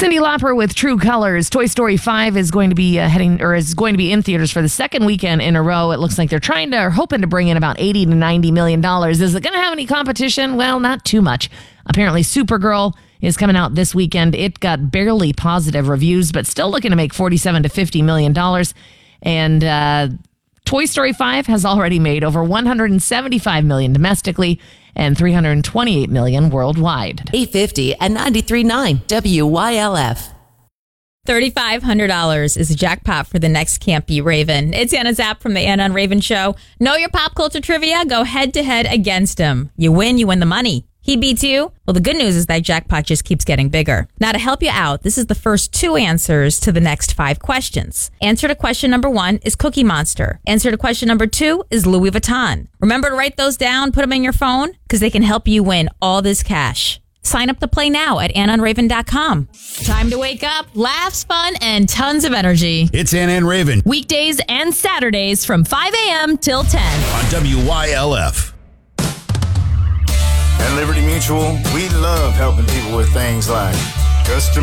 Cyndi Lauper with True Colors. Toy Story 5 is going to be is going to be in theaters for the second weekend in a row. It looks like they're hoping to bring in about $80 to $90 million. Is it going to have any competition? Well, not too much. Apparently, Supergirl is coming out this weekend. It got barely positive reviews, but still looking to make $47 to $50 million. And Toy Story 5 has already made over $175 million domestically and $328 million worldwide. 850 and 93.9 WYLF. $3,500 is a jackpot for the next Can't Be Raven. It's Anna Zapp from the Anna and Raven Show. Know your pop culture trivia? Go head to head against him. You win the money. He beats you? Well, the good news is that jackpot just keeps getting bigger. Now, to help you out, this is the first 2 answers to the next 5 questions. Answer to question number 1 is Cookie Monster. Answer to question number 2 is Louis Vuitton. Remember to write those down, put them in your phone, because they can help you win all this cash. Sign up to play now at AnnaandRaven.com. Time to wake up, laughs, fun, and tons of energy. It's Anna and Raven. Weekdays and Saturdays from 5 a.m. till 10. On WYLF. At Liberty Mutual, we love helping people with things like customer